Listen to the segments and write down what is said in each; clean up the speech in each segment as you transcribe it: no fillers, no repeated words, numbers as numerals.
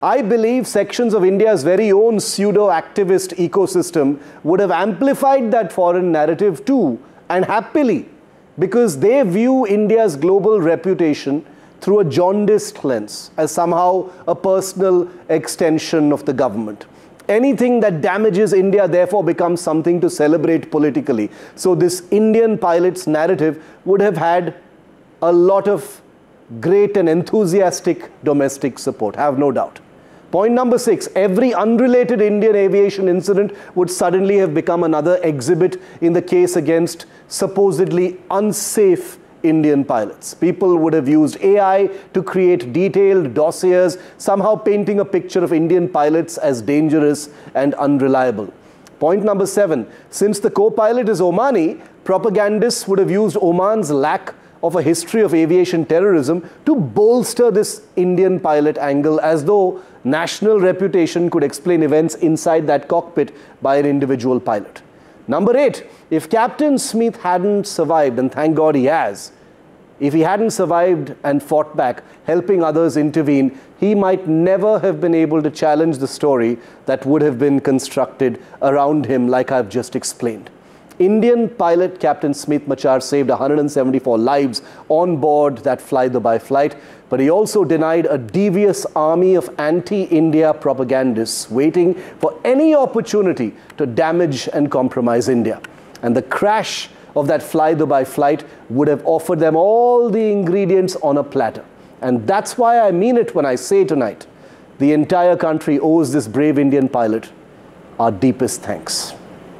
I believe sections of India's very own pseudo-activist ecosystem would have amplified that foreign narrative too, and happily, because they view India's global reputation through a jaundiced lens, as somehow a personal extension of the government. Anything that damages India therefore becomes something to celebrate politically. So this Indian pilot's narrative would have had a lot of great and enthusiastic domestic support, have no doubt. Point number 6, every unrelated Indian aviation incident would suddenly have become another exhibit in the case against supposedly unsafe Indian pilots. People would have used AI to create detailed dossiers, somehow painting a picture of Indian pilots as dangerous and unreliable. Point number 7, since the co-pilot is Omani, propagandists would have used Oman's lack of a history of aviation terrorism to bolster this Indian pilot angle, as though national reputation could explain events inside that cockpit by an individual pilot. Number 8, if Captain Smith hadn't survived, and thank God he has, if he hadn't survived and fought back, helping others intervene, he might never have been able to challenge the story that would have been constructed around him, like I've just explained. Indian pilot Captain Smith Machar saved 174 lives on board that Fly Dubai flight, but he also denied a devious army of anti-India propagandists waiting for any opportunity to damage and compromise India. And the crash of that Fly Dubai flight would have offered them all the ingredients on a platter. And that's why I mean it when I say tonight, the entire country owes this brave Indian pilot our deepest thanks.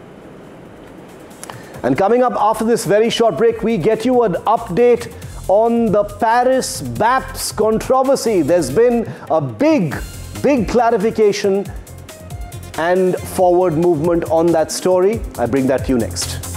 And coming up after this very short break, we get you an update on the Paris BAPS controversy. There's been a big clarification and forward movement on that story. I bring that to you next.